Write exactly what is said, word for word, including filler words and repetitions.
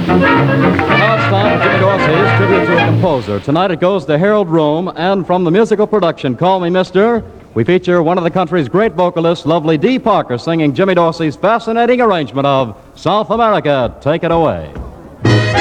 Now it's time for Jimmy Dorsey's tribute to a composer. Tonight it goes to Harold Rome, and from the musical production Call Me Mister, we feature one of the country's great vocalists, lovely Dee Parker, singing Jimmy Dorsey's fascinating arrangement of South America. Take it away.